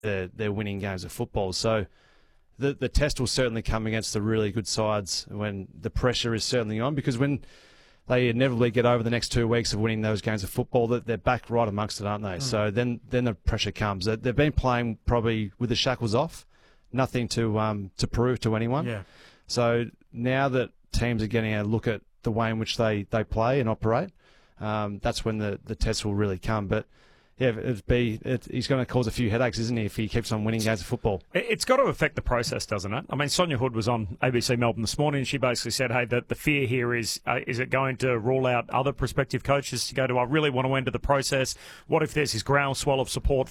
they're winning games of football. So the test will certainly come against the really good sides when the pressure is certainly on, because when they inevitably get over the next 2 weeks of winning those games of football, that they're back right amongst it, aren't they? So then the pressure comes. They've been playing probably with the shackles off, nothing to prove to anyone. Yeah. So now that teams are getting a look at the way in which they play and operate, that's when the test will really come. But yeah, he's going to cause a few headaches, isn't he, if he keeps on winning games of football? It's got to affect the process, doesn't it? I mean, Sonia Hood was on ABC Melbourne this morning, and she basically said, hey, the fear here is it going to rule out other prospective coaches to go to, I really want to enter the process? What if there's this groundswell of support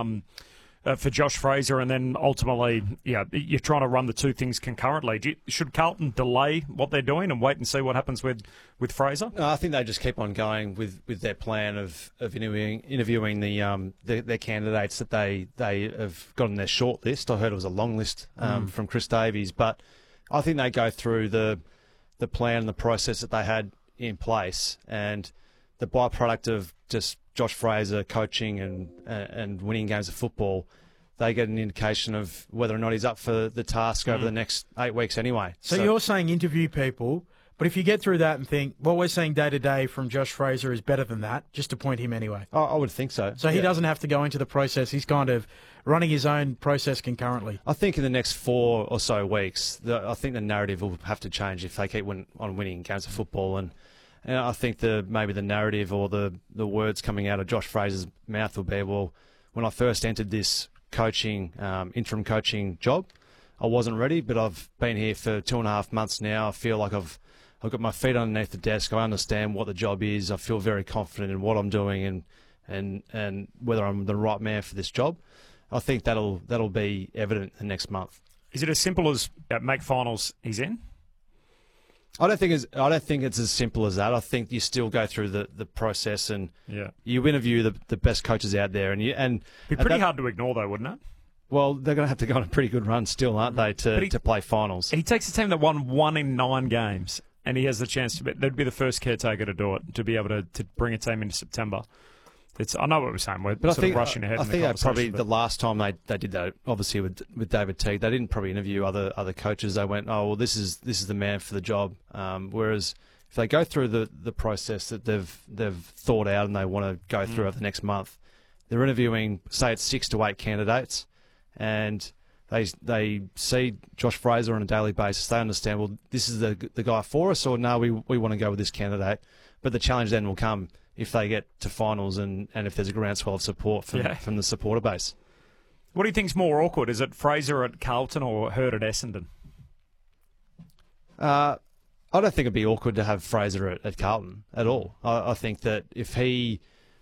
for Josh Fraser, and then ultimately, you're trying to run the two things concurrently? Should Carlton delay what they're doing and wait and see what happens with Fraser? No, I think they just keep on going with their plan of interviewing their candidates that they have got on their short list. I heard it was a long list from Chris Davies, but I think they go through the plan and the process that they had in place, and the byproduct of just Josh Fraser coaching and winning games of football, they get an indication of whether or not he's up for the task over the next 8 weeks anyway. So you're saying interview people, but if you get through that and think, what we're seeing day-to-day from Josh Fraser is better than that, just appoint him anyway. I would think so. So he doesn't have to go into the process. He's kind of running his own process concurrently. I think in the next 4 or so weeks, I think the narrative will have to change if they keep on winning games of football. And I think maybe the narrative or the words coming out of Josh Fraser's mouth will be, well, when I first entered this interim coaching job, I wasn't ready, but I've been here for 2.5 months now. I feel like I've got my feet underneath the desk. I understand what the job is. I feel very confident in what I'm doing and whether I'm the right man for this job. I think that'll be evident the next month. Is it as simple as make finals, he's in? I don't think it's as simple as that. I think you still go through the process and you interview the best coaches out there, and it'd be pretty hard to ignore, though, wouldn't it? Well, they're going to have to go on a pretty good run still, aren't they, to play finals? He takes a team that won 1 in 9 games, and he has the chance they'd be the first caretaker to do it, to be able to bring a team into September. I know what we're saying. We're rushing ahead. I think that's probably the last time they did that. Obviously, with David Teague, they didn't probably interview other coaches. They went, "Oh, well, this is the man for the job." Whereas if they go through the process that they've thought out and they want to go through over the next month, they're interviewing, say, it's 6 to 8 candidates, and they see Josh Fraser on a daily basis. They understand, well, this is the guy for us, or no, we want to go with this candidate. But the challenge then will come if they get to finals and if there's a groundswell of support from the supporter base. What do you think's more awkward? Is it Fraser at Carlton or Hurd at Essendon? I don't think it'd be awkward to have Fraser at Carlton at all. I think that if he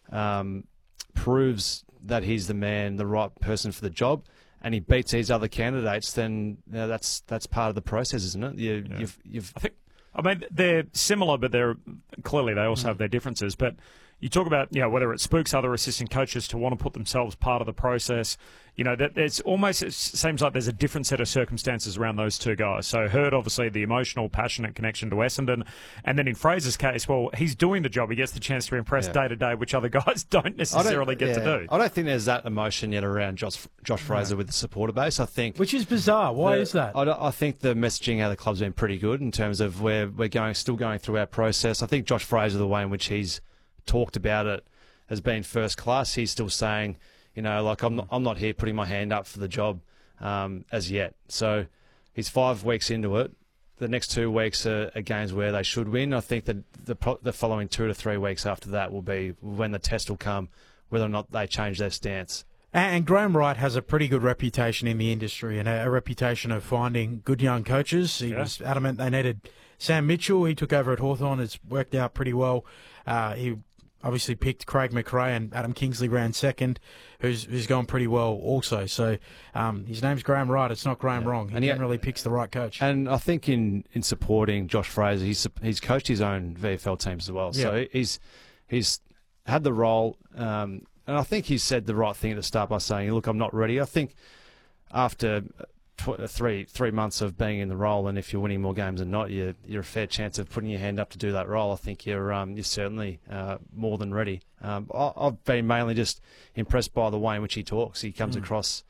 proves that he's the man, the right person for the job, and he beats these other candidates, then that's part of the process, isn't it? I mean, they're similar, but they also have their differences. But you talk about, whether it spooks other assistant coaches to want to put themselves part of the process. That it seems like there's a different set of circumstances around those two guys. So Hurd, obviously, the emotional, passionate connection to Essendon. And then in Fraser's case, well, he's doing the job. He gets the chance to impress day to day, which other guys don't necessarily get to do. I don't think there's that emotion yet around Josh Fraser with the supporter base. I think, which is bizarre. Why is that? I think the messaging out of the club's been pretty good in terms of where we're still going through our process. I think Josh Fraser, the way in which he's talked about it, has been first class. He's still saying, I'm not here putting my hand up for the job as yet. So he's 5 weeks into it. The next 2 weeks are games where they should win. I think that the following 2 to 3 weeks after that will be when the test will come, whether or not they change their stance. And Graham Wright has a pretty good reputation in the industry and a reputation of finding good young coaches. He was adamant they needed Sam Mitchell. He took over at Hawthorn. It's worked out pretty well. He obviously picked Craig McRae, and Adam Kingsley ran second, who's gone pretty well also. So his name's Graham Wright. It's not Graham Wrong. He generally picks the right coach. And I think in supporting Josh Fraser, he's coached his own VFL teams as well. So he's had the role, and I think he said the right thing at the start by saying, look, I'm not ready. I think after three months of being in the role, and if you're winning more games than not, you're a fair chance of putting your hand up to do that role. I think you're certainly more than ready. I've been mainly just impressed by the way in which he talks. He comes across